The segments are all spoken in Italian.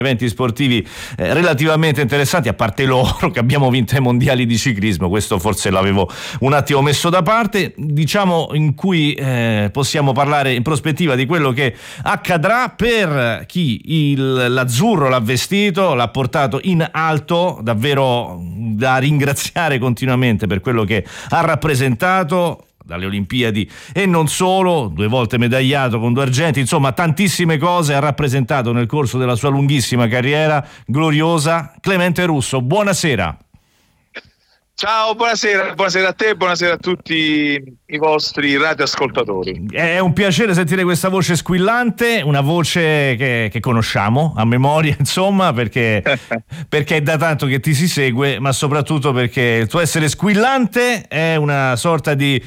eventi sportivi relativamente interessanti, a parte loro che abbiamo vinto ai mondiali di ciclismo, questo forse l'avevo un attimo messo da parte, diciamo, in cui possiamo parlare in prospettiva di quello che accadrà per chi l'azzurro l'ha vestito, l'ha portato in alto, davvero da ringraziare continuamente per quello che ha rappresentato dalle Olimpiadi e non solo, 2 volte medagliato con 2 argenti, insomma tantissime cose ha rappresentato nel corso della sua lunghissima carriera gloriosa. Clemente Russo, buonasera. Ciao, buonasera a te, buonasera a tutti i vostri radioascoltatori. È un piacere sentire questa voce squillante, una voce che conosciamo a memoria, insomma, perché è da tanto che ti si segue, ma soprattutto perché il tuo essere squillante è una sorta di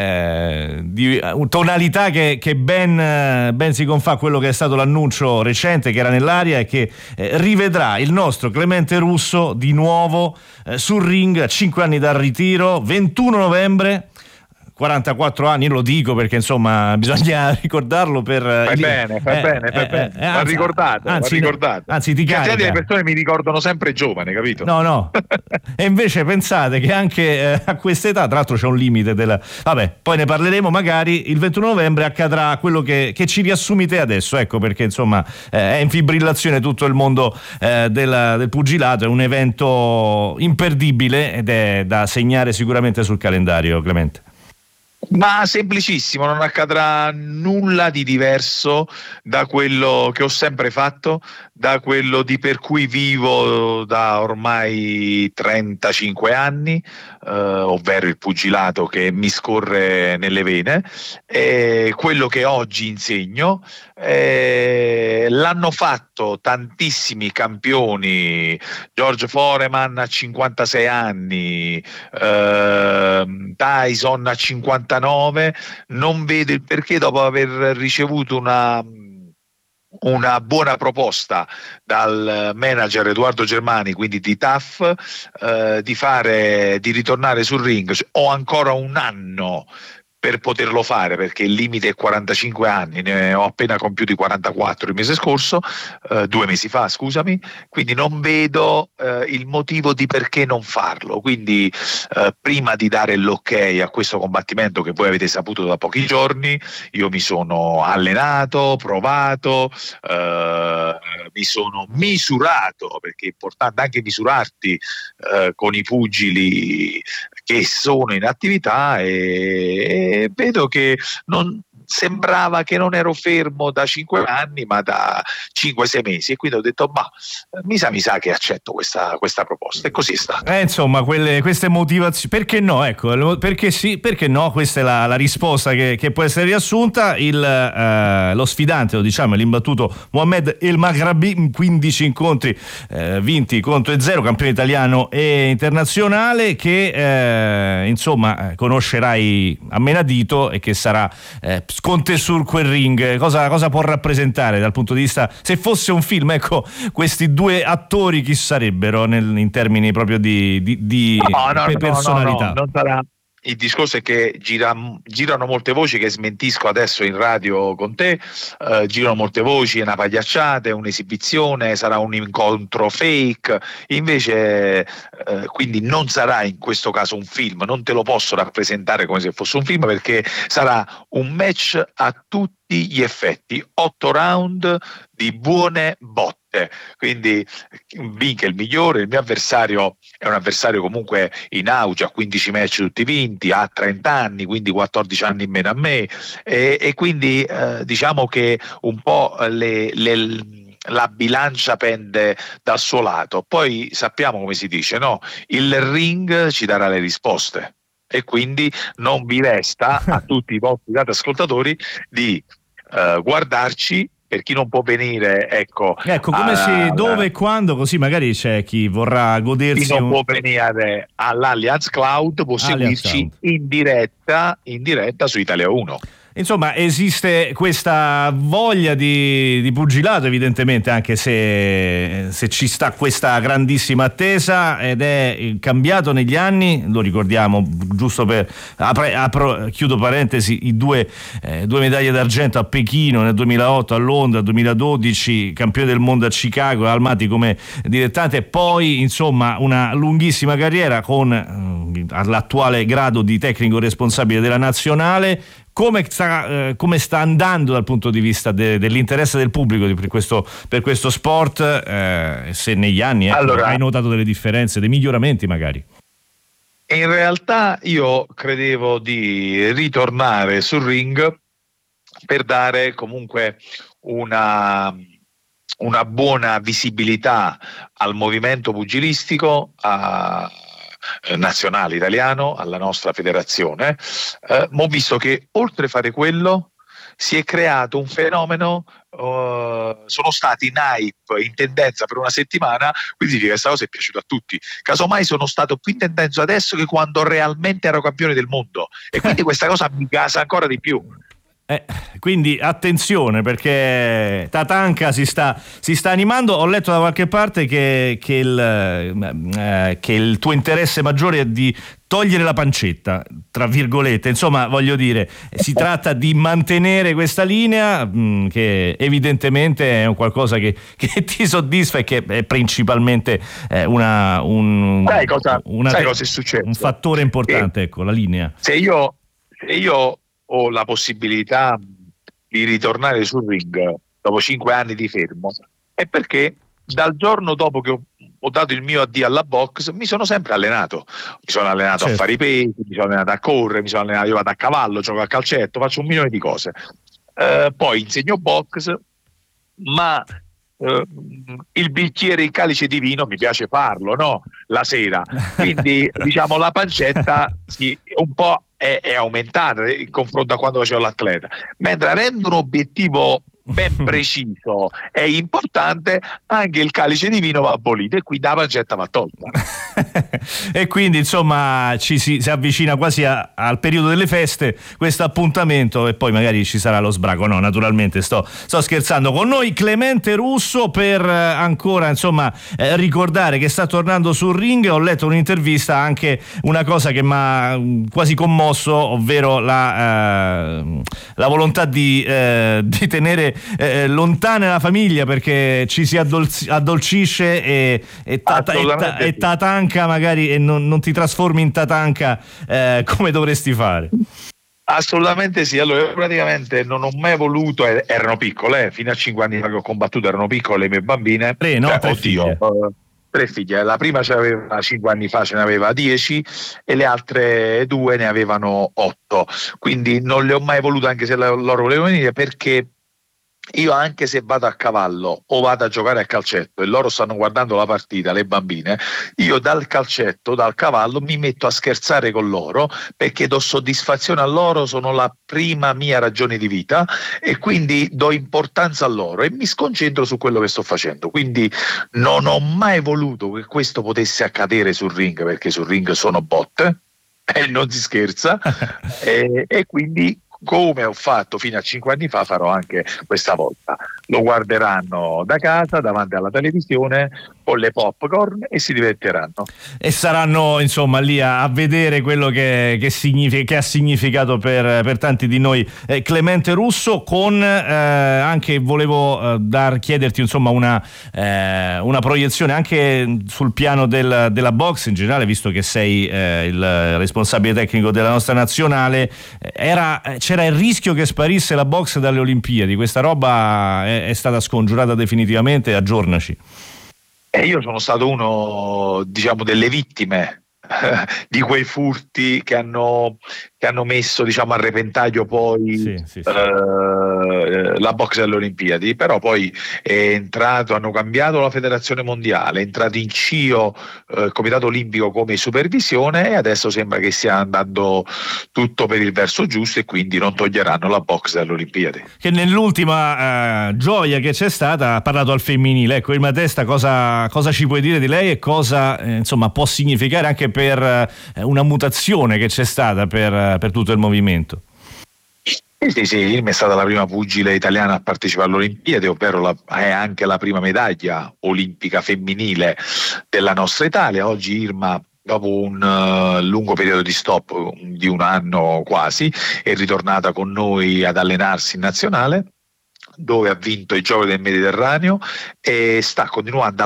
tonalità che ben si confà a quello che è stato l'annuncio recente che era nell'aria e che rivedrà il nostro Clemente Russo di nuovo sul ring, 5 anni dal ritiro, 21 novembre, 44 anni, lo dico perché insomma bisogna ricordarlo per... Fai bene. Va ricordato. Anzi, ti carica. Le persone mi ricordano sempre giovane, capito? No. E invece pensate che anche a questa età, tra l'altro c'è un limite vabbè, poi ne parleremo magari, il 21 novembre accadrà quello che ci riassumi te adesso, ecco, perché insomma è in fibrillazione tutto il mondo del pugilato, è un evento imperdibile ed è da segnare sicuramente sul calendario, Clemente. Ma semplicissimo, non accadrà nulla di diverso da quello che ho sempre fatto, da quello per cui vivo da ormai 35 anni, ovvero il pugilato che mi scorre nelle vene, e quello che oggi insegno. L'hanno fatto tantissimi campioni, George Foreman a 56 anni, Tyson a 59, non vedo il perché, dopo aver ricevuto una buona proposta dal manager Edoardo Germani, quindi di TAF, di ritornare sul ring. Ho ancora un anno per poterlo fare, perché il limite è 45 anni, ne ho appena compiuti 44 il mese scorso, 2 mesi fa, scusami, quindi non vedo il motivo di perché non farlo. Quindi prima di dare l'ok a questo combattimento che voi avete saputo da pochi giorni, io mi sono allenato, provato, mi sono misurato, perché è importante anche misurarti con i pugili che sono in attività, e vedo che sembrava che non ero fermo da 5 anni ma da 5-6 mesi, e quindi ho detto mi sa che accetto questa proposta, e così è stato. Insomma, queste motivazioni, perché no, ecco, perché sì, perché no, questa è la risposta che può essere riassunta. Lo sfidante, lo diciamo, è l'imbattuto Mohamed El Maghrabi, in 15 incontri vinti contro 0, campione italiano e internazionale, che insomma conoscerai a menadito e che sarà con te su quel ring. Cosa può rappresentare dal punto di vista, se fosse un film, ecco, questi 2 attori chi sarebbero in termini proprio di personalità? No, non sarà. Il discorso è che girano molte voci, che smentisco adesso in radio con te, girano molte voci, è una pagliacciata, è un'esibizione, sarà un incontro fake, invece quindi non sarà in questo caso un film, non te lo posso rappresentare come se fosse un film, perché sarà un match a tutti gli effetti, 8 round di buone botte. Quindi vinca il migliore. Il mio avversario è un avversario comunque in auge, ha 15 match tutti vinti, ha 30 anni, quindi 14 anni in meno a me, e quindi diciamo che un po' la bilancia pende dal suo lato. Poi sappiamo come si dice, no? Il ring ci darà le risposte, e quindi non vi resta a tutti i vostri ascoltatori di guardarci. Per chi non può venire, ecco come dove e quando, così magari c'è chi vorrà godersi. Chi non può venire all'Allianz Cloud può seguirci in diretta su Italia 1. Insomma, esiste questa voglia di pugilato, evidentemente, anche se ci sta questa grandissima attesa, ed è cambiato negli anni, lo ricordiamo, giusto per chiudo parentesi, i due medaglie d'argento a Pechino nel 2008, a Londra 2012, campione del mondo a Chicago, Almaty come dilettante, poi insomma una lunghissima carriera con all'attuale grado di tecnico responsabile della nazionale. Come sta andando dal punto di vista dell'interesse del pubblico per questo sport, se negli anni hai notato delle differenze, dei miglioramenti magari? In realtà io credevo di ritornare sul ring per dare comunque una buona visibilità al movimento pugilistico nazionale italiano, alla nostra federazione, ma ho visto che oltre a fare quello si è creato un fenomeno, sono stati in hype, in tendenza per una settimana, quindi significa che questa cosa è piaciuta a tutti. Casomai sono stato più in tendenza adesso che quando realmente ero campione del mondo, e quindi questa cosa mi gasa ancora di più. Quindi attenzione, perché Tatanka si sta animando. Ho letto da qualche parte che il tuo interesse maggiore è di togliere la pancetta, tra virgolette, insomma, voglio dire, si tratta di mantenere questa linea, che evidentemente è un qualcosa che ti soddisfa e che è principalmente sai cosa è successo? Un fattore importante, ecco, la linea. Se io ho la possibilità di ritornare sul ring dopo 5 anni di fermo, è perché dal giorno dopo che ho dato il mio addio alla box mi sono sempre allenato. Mi sono allenato a fare i pesi, mi sono allenato a correre, mi sono allenato, io vado a cavallo, gioco a calcetto, faccio 1 milione di cose. Poi insegno box, ma il bicchiere, il calice di vino mi piace farlo, no? La sera. Quindi diciamo la pancetta un po' è aumentata in confronto a quando facevo l'atleta, mentre avendo un obiettivo ben preciso e importante, anche il calice di vino va abolito e quindi la pancetta va tolta. E quindi insomma si avvicina quasi al periodo delle feste questo appuntamento, e poi magari ci sarà lo sbraco. No, naturalmente sto scherzando. Con noi Clemente Russo per ancora insomma ricordare che sta tornando sul ring. Ho letto un'intervista, anche una cosa che mi ha quasi commosso, ovvero la volontà di tenere lontana la famiglia, perché ci si addolcisce e Tatanka magari, e non ti trasformi in Tatanka come dovresti fare. Assolutamente sì. Allora, io praticamente non ho mai voluto, erano piccole, fino a 5 anni fa che ho combattuto erano piccole le mie bambine. Tre figlie. 3 figlie, la prima ce l'aveva 5 anni fa, ce ne aveva 10 e le altre 2 ne avevano 8, quindi non le ho mai volute, anche se loro volevano venire, perché io, anche se vado a cavallo o vado a giocare a calcetto e loro stanno guardando la partita, le bambine, io dal calcetto, dal cavallo mi metto a scherzare con loro, perché do soddisfazione a loro, sono la prima mia ragione di vita, e quindi do importanza a loro e mi sconcentro su quello che sto facendo. Quindi non ho mai voluto che questo potesse accadere sul ring, perché sul ring sono botte e non si scherza e quindi, come ho fatto fino a 5 anni fa, farò anche questa volta. Lo guarderanno da casa, davanti alla televisione, con le popcorn, e si divertiranno. E saranno insomma lì a vedere quello che ha significato per tanti di noi. Clemente Russo, con anche volevo chiederti insomma una proiezione anche sul piano della box in generale, visto che sei il responsabile tecnico della nostra nazionale. C'era il rischio che sparisse la box dalle Olimpiadi. Questa roba è stata scongiurata definitivamente? Aggiornaci. Io sono stato uno, diciamo, delle vittime di quei furti che hanno messo, diciamo, a repentaglio poi la box alle Olimpiadi. Però poi hanno cambiato la federazione mondiale, è entrato in CIO, Comitato Olimpico, come supervisione, e adesso sembra che stia andando tutto per il verso giusto, e quindi non toglieranno la box alle Olimpiadi. Che nell'ultima gioia che c'è stata ha parlato al femminile. Ecco, Irma Testa, cosa ci puoi dire di lei, e cosa insomma può significare anche per una mutazione che c'è stata per tutto il movimento? Sì, sì, Irma è stata la prima pugile italiana a partecipare alle Olimpiadi, ovvero è anche la prima medaglia olimpica femminile della nostra Italia. Oggi Irma, dopo un lungo periodo di stop di un anno quasi, è ritornata con noi ad allenarsi in nazionale, dove ha vinto i Giochi del Mediterraneo e sta continuando